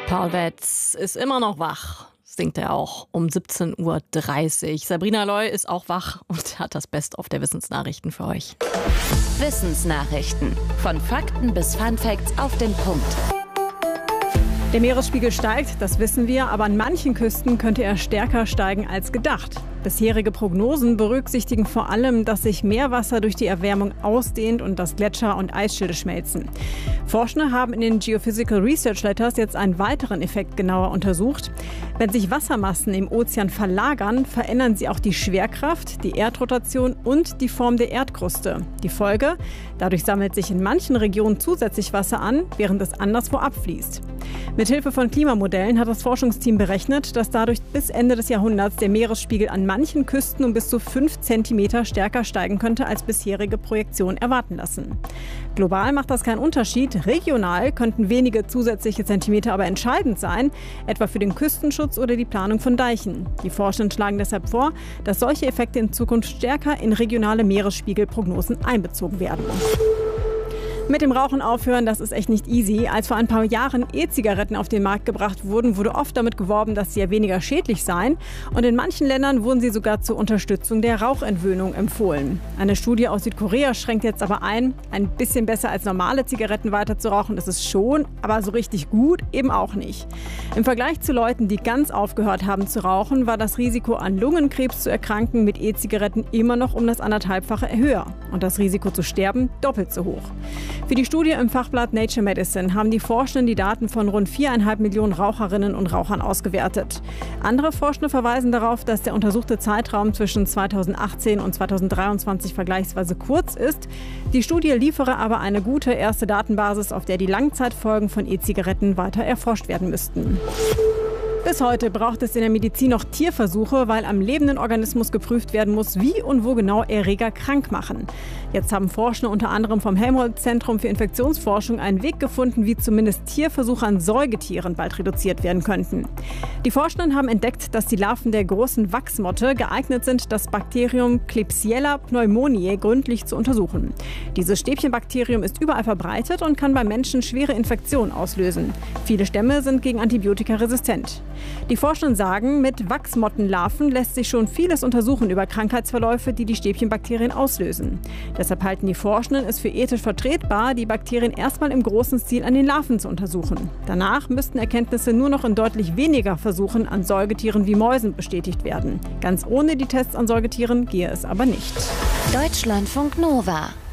Paul Wetz ist immer noch wach. Singt er auch um 17:30 Uhr. Sabrina Loy ist auch wach und hat das Best-of der Wissensnachrichten für euch. Wissensnachrichten. Von Fakten bis Funfacts auf den Punkt. Der Meeresspiegel steigt, das wissen wir, aber an manchen Küsten könnte er stärker steigen als gedacht. Bisherige Prognosen berücksichtigen vor allem, dass sich Meerwasser durch die Erwärmung ausdehnt und dass Gletscher und Eisschilde schmelzen. Forschende haben in den Geophysical Research Letters jetzt einen weiteren Effekt genauer untersucht. Wenn sich Wassermassen im Ozean verlagern, verändern sie auch die Schwerkraft, die Erdrotation und die Form der Erdkruste. Die Folge? Dadurch sammelt sich in manchen Regionen zusätzlich Wasser an, während es anderswo abfließt. Mithilfe von Klimamodellen hat das Forschungsteam berechnet, dass dadurch bis Ende des Jahrhunderts der Meeresspiegel an manchen Küsten um bis zu 5 Zentimeter stärker steigen könnte, als bisherige Projektionen erwarten lassen. Global macht das keinen Unterschied. Regional könnten wenige zusätzliche Zentimeter aber entscheidend sein, etwa für den Küstenschutz oder die Planung von Deichen. Die Forschenden schlagen deshalb vor, dass solche Effekte in Zukunft stärker in regionale Meeresspiegelprognosen einbezogen werden. Mit dem Rauchen aufhören, das ist echt nicht easy. Als vor ein paar Jahren E-Zigaretten auf den Markt gebracht wurden, wurde oft damit geworben, dass sie ja weniger schädlich seien. Und in manchen Ländern wurden sie sogar zur Unterstützung der Rauchentwöhnung empfohlen. Eine Studie aus Südkorea schränkt jetzt aber ein bisschen besser als normale Zigaretten weiter zu rauchen ist es schon, aber so richtig gut eben auch nicht. Im Vergleich zu Leuten, die ganz aufgehört haben zu rauchen, war das Risiko, an Lungenkrebs zu erkranken, mit E-Zigaretten immer noch um das 1,5-fache höher. Und das Risiko zu sterben doppelt so hoch. Für die Studie im Fachblatt Nature Medicine haben die Forschenden die Daten von rund 4,5 Millionen Raucherinnen und Rauchern ausgewertet. Andere Forschende verweisen darauf, dass der untersuchte Zeitraum zwischen 2018 und 2023 vergleichsweise kurz ist. Die Studie liefere aber eine gute erste Datenbasis, auf der die Langzeitfolgen von E-Zigaretten weiter erforscht werden müssten. Bis heute braucht es in der Medizin noch Tierversuche, weil am lebenden Organismus geprüft werden muss, wie und wo genau Erreger krank machen. Jetzt haben Forschende unter anderem vom Helmholtz-Zentrum für Infektionsforschung einen Weg gefunden, wie zumindest Tierversuche an Säugetieren bald reduziert werden könnten. Die Forschenden haben entdeckt, dass die Larven der großen Wachsmotte geeignet sind, das Bakterium Klebsiella pneumoniae gründlich zu untersuchen. Dieses Stäbchenbakterium ist überall verbreitet und kann beim Menschen schwere Infektionen auslösen. Viele Stämme sind gegen Antibiotika resistent. Die Forschenden sagen, mit Wachsmottenlarven lässt sich schon vieles untersuchen über Krankheitsverläufe, die die Stäbchenbakterien auslösen. Deshalb halten die Forschenden es für ethisch vertretbar, die Bakterien erstmal im großen Stil an den Larven zu untersuchen. Danach müssten Erkenntnisse nur noch in deutlich weniger Versuchen an Säugetieren wie Mäusen bestätigt werden. Ganz ohne die Tests an Säugetieren gehe es aber nicht. Deutschlandfunk Nova